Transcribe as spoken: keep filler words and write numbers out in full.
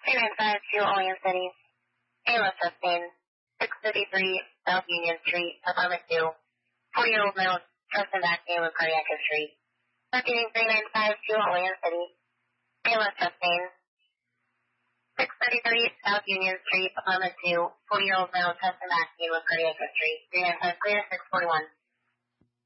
three nine five two Olean City. A L S sustain. six fifty-three South Union Street, apartment two. forty-year-old male, chest and back pain with cardiac history. Locating three nine five two Olean City. A L S sustain. six thirty-three South Union Street, apartment two. forty-year-old male, chest and back pain with cardiac history. three nine five clear, six forty-one.